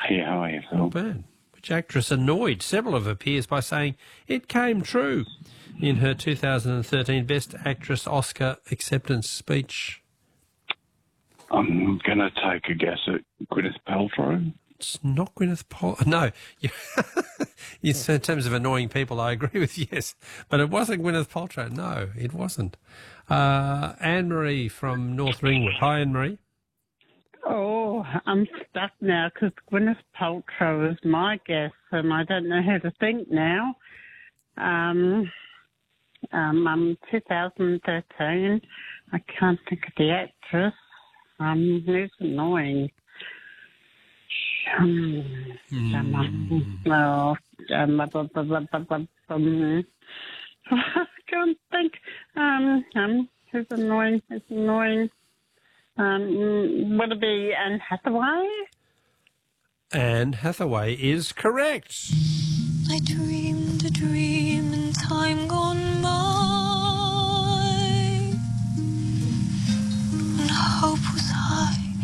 Yeah, how are you, Phil? Not bad. Which actress annoyed several of her peers by saying it came true in her 2013 Best Actress Oscar acceptance speech? I'm going to take a guess at Gwyneth Paltrow. It's not Gwyneth Paltrow. No. Yes, in terms of annoying people, I agree with yes. But it wasn't Gwyneth Paltrow. No, it wasn't. Anne-Marie from North Ringwood. Hi, Anne-Marie. Oh, I'm stuck now because Gwyneth Paltrow is my guess, and I don't know how to think now. 2013. I can't think of the actress. Who's annoying? I can't think. Who's annoying? Who's annoying? Would it be Anne Hathaway? Anne Hathaway is correct. I dreamed a dream in time